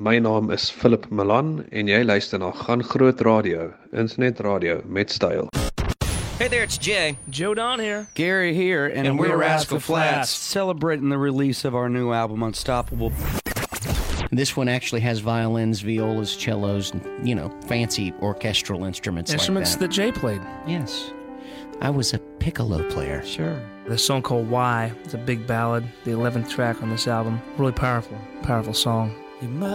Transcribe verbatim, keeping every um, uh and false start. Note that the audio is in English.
My naam is Philip Milan en jy luister na Gaan Groot Radio, internet radio met styl. Hey there, it's Jay. Joe Don here. Gary here, and, And we're, we're Rascal Rascal Flats, Flatts. celebrating the release of our new album, Unstoppable. This one actually has violins, violas, cellos, and, you know, fancy orchestral instruments, Instruments like that that. Jay played. Yes. I was a piccolo player. Sure. The song called Why. It's a big ballad, the eleventh track on this album. Really powerful, powerful song. You